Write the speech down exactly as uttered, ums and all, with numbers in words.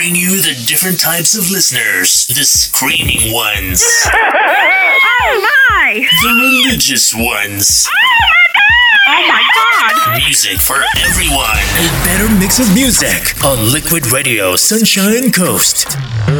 bring you the different types of listeners. The screaming ones. Oh my! The religious ones. Oh my god! Music for everyone. A better mix of music on Liquid Radio Sunshine Coast.